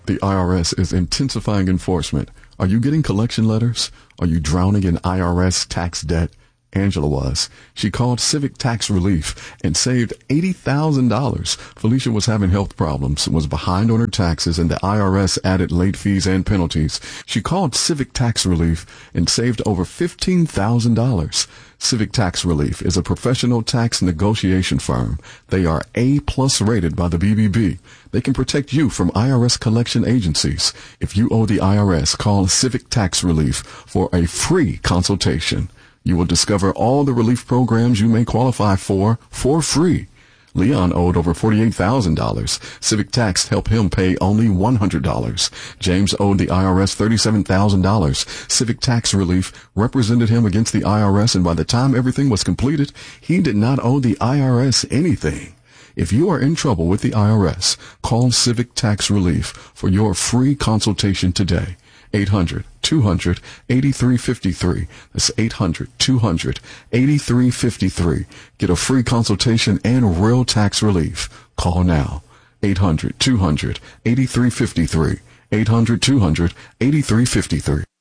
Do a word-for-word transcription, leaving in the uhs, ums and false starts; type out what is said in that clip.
The I R S is intensifying enforcement. Are you getting collection letters? Are you drowning in I R S tax debt? Angela was. She called Civic Tax Relief and saved eighty thousand dollars. Felicia was having health problems, was behind on her taxes, and the I R S added late fees and penalties. She called Civic Tax Relief and saved over fifteen thousand dollars. Civic Tax Relief is a professional tax negotiation firm. They are A-plus rated by the B B B. They can protect you from I R S collection agencies. If you owe the I R S, call Civic Tax Relief for a free consultation. You will discover all the relief programs you may qualify for for free. Leon owed over forty-eight thousand dollars. Civic Tax helped him pay only one hundred dollars. James owed the I R S thirty-seven thousand dollars. Civic Tax Relief represented him against the I R S, and by the time everything was completed, he did not owe the I R S anything. If you are in trouble with the I R S, call Civic Tax Relief for your free consultation today. eight hundred, two hundred, eighty-three fifty-three. That's eight hundred, two hundred, eighty-three fifty-three. Get a free consultation and real tax relief. Call now. eight hundred, two hundred, eighty-three fifty-three. eight hundred, two hundred, eighty-three fifty-three.